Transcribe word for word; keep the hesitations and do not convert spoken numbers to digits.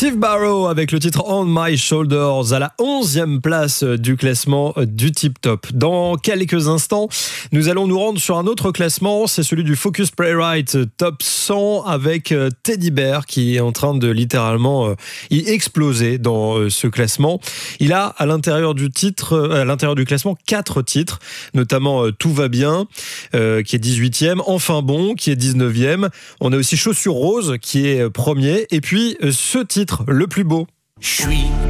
Steve Barrow avec le titre On My Shoulders à la onzième place du classement du Tip Top. Dans quelques instants, nous allons nous rendre sur un autre classement, c'est celui du Focus Playwright Top cent avec Teddy Bear qui est en train de littéralement y exploser dans ce classement. Il a à l'intérieur du titre, à l'intérieur du classement quatre titres, notamment Tout va bien euh, qui est dix-huitième, Enfin bon qui est dix-neuvième. On a aussi Chaussures roses qui est premier et puis ce titre le plus beau. Je suis